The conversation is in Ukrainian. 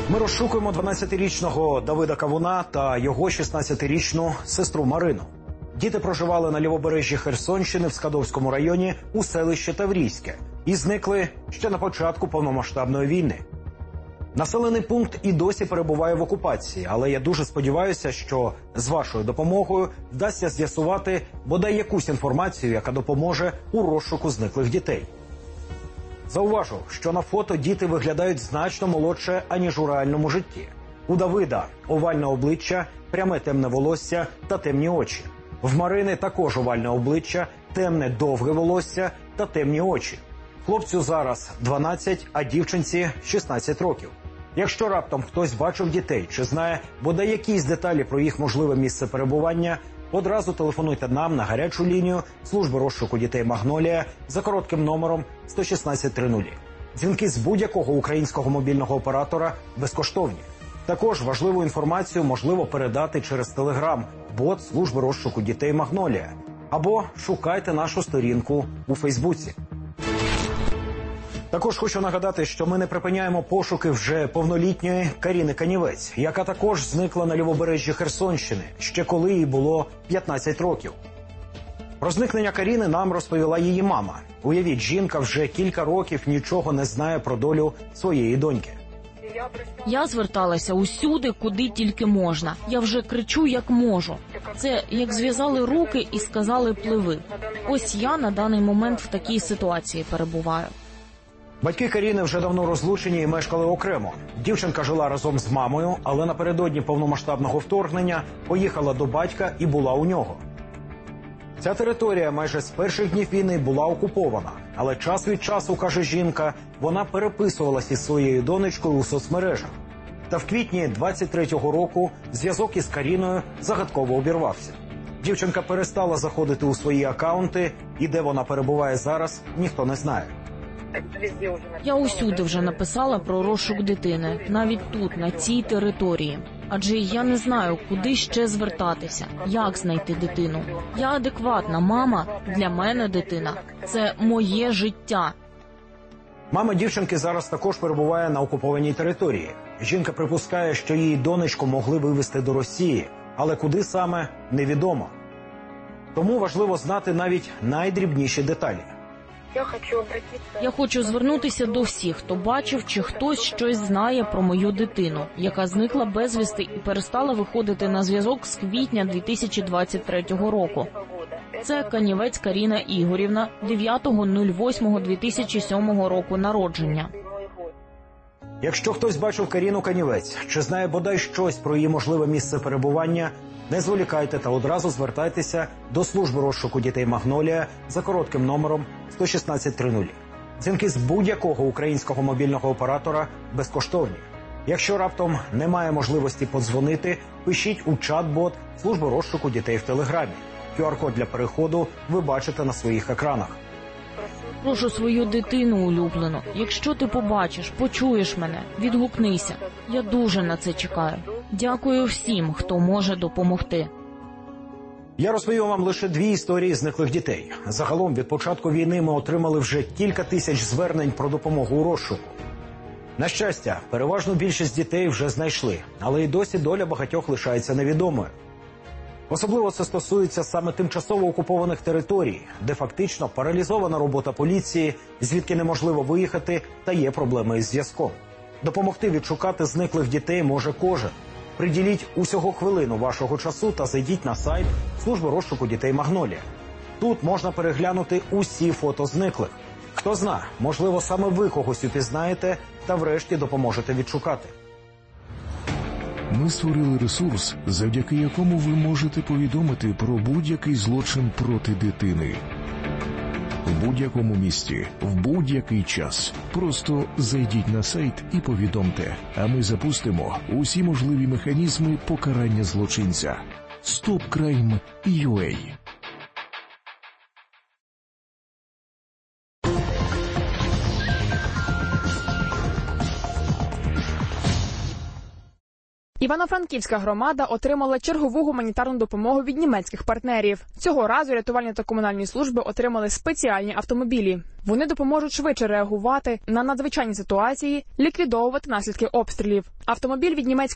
Ми розшукуємо 12-річного Давида Кавуна та його 16-річну сестру Марину. Діти проживали на лівобережжі Херсонщини в Скадовському районі у селищі Таврійське і зникли ще на початку повномасштабної війни. Населений пункт і досі перебуває в окупації, але я дуже сподіваюся, що з вашою допомогою вдасться з'ясувати бодай якусь інформацію, яка допоможе у розшуку зниклих дітей. Зауважу, що на фото діти виглядають значно молодше, аніж у реальному житті. У Давида овальне обличчя, пряме темне волосся та темні очі. В Марини також овальне обличчя, темне довге волосся та темні очі. Хлопцю зараз 12, а дівчинці 16 років. Якщо раптом хтось бачив дітей чи знає бодай якісь деталі про їх можливе місце перебування, одразу телефонуйте нам на гарячу лінію служби розшуку дітей «Магнолія» за коротким номером 11630. Дзвінки з будь-якого українського мобільного оператора безкоштовні. Також важливу інформацію можливо передати через Телеграм-бот служби розшуку дітей «Магнолія». Або шукайте нашу сторінку у Фейсбуці. Також хочу нагадати, що ми не припиняємо пошуки вже повнолітньої Каріни Канівець, яка також зникла на лівобережжі Херсонщини, ще коли їй було 15 років. Про зникнення Каріни нам розповіла її мама. Уявіть, жінка вже кілька років нічого не знає про долю своєї доньки. Я зверталася усюди, куди тільки можна. Я вже кричу, як можу. Це як зв'язали руки і сказали «пливи». Ось я на даний момент в такій ситуації перебуваю. Батьки Каріни вже давно розлучені і мешкали окремо. Дівчинка жила разом з мамою, але напередодні повномасштабного вторгнення поїхала до батька і була у нього. Ця територія майже з перших днів війни була окупована, але час від часу, каже жінка, вона переписувалася із своєю донечкою у соцмережах. Та в квітні 23-го року зв'язок із Каріною загадково обірвався. Дівчинка перестала заходити у свої акаунти, і де вона перебуває зараз, ніхто не знає. Я усюди вже написала про розшук дитини, навіть тут, на цій території. Адже я не знаю, куди ще звертатися, як знайти дитину. Я адекватна мама, для мене дитина – це моє життя. Мама дівчинки зараз також перебуває на окупованій території. Жінка припускає, що її донечку могли вивезти до Росії, але куди саме – невідомо. Тому важливо знати навіть найдрібніші деталі. Я хочу звернутися до всіх, хто бачив чи хтось щось знає про мою дитину, яка зникла безвісти і перестала виходити на зв'язок з квітня 2023 року. Це Канівець Каріна Ігорівна, 9.08.2007 року народження. Якщо хтось бачив Каріну Канівець чи знає бодай щось про її можливе місце перебування, не зволікайте та одразу звертайтеся до служби розшуку дітей «Магнолія» за коротким номером 11630. Дзвінки з будь-якого українського мобільного оператора безкоштовні. Якщо раптом немає можливості подзвонити, пишіть у чат-бот служби розшуку дітей в Телеграмі. QR-код для переходу ви бачите на своїх екранах. Прошу свою дитину улюблену. Якщо ти побачиш, почуєш мене, відгукнися. Я дуже на це чекаю. Дякую всім, хто може допомогти. Я розповів вам лише 2 історії зниклих дітей. Загалом від початку війни ми отримали вже кілька тисяч звернень про допомогу у розшуку. На щастя, переважну більшість дітей вже знайшли, але й досі доля багатьох лишається невідомою. Особливо це стосується саме тимчасово окупованих територій, де фактично паралізована робота поліції, звідки неможливо виїхати та є проблеми із зв'язком. Допомогти відшукати зниклих дітей може кожен. Приділіть усього хвилину вашого часу та зайдіть на сайт служби розшуку дітей «Магнолія». Тут можна переглянути усі фото зниклих. Хто зна, можливо, саме ви когось упізнаєте та врешті допоможете відшукати. Ми створили ресурс, завдяки якому ви можете повідомити про будь-який злочин проти дитини. В будь-якому місті, в будь-який час. Просто зайдіть на сайт і повідомте, а ми запустимо усі можливі механізми покарання злочинця. StopCrime.ua Івано-Франківська громада отримала чергову гуманітарну допомогу від німецьких партнерів. Цього разу рятувальні та комунальні служби отримали спеціальні автомобілі. Вони допоможуть швидше реагувати на надзвичайні ситуації, ліквідовувати наслідки обстрілів. Автомобіль від німецької